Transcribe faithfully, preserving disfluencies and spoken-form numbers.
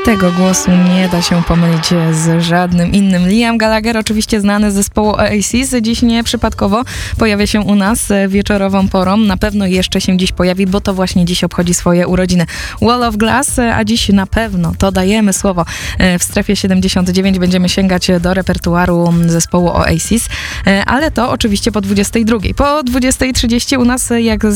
Tego głosu nie da się pomylić z żadnym innym. Liam Gallagher, oczywiście znany z zespołu Oasis, dziś nieprzypadkowo pojawia się u nas wieczorową porą. Na pewno jeszcze się dziś pojawi, bo to właśnie dziś obchodzi swoje urodziny. Wall of Glass, a dziś na pewno to dajemy słowo. W strefie siedemdziesiąt dziewięć będziemy sięgać do repertuaru zespołu Oasis, ale to oczywiście po dwudziestej drugiej. Po dwudziestej trzydzieści u nas jak